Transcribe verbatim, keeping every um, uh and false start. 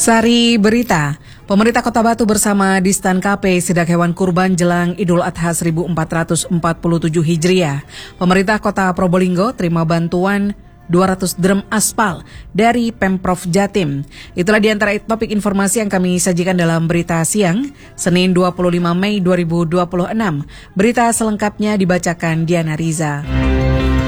Sari Berita, pemerintah Kota Batu bersama Distan K P sidak hewan kurban jelang Idul Adha seribu empat ratus empat puluh tujuh Hijriah. Pemerintah Kota Probolinggo terima bantuan dua ratus drum aspal dari Pemprov Jatim. Itulah di antara topik informasi yang kami sajikan dalam Berita Siang, Senin dua puluh lima Mei dua ribu dua puluh enam. Berita selengkapnya dibacakan Diana Riza.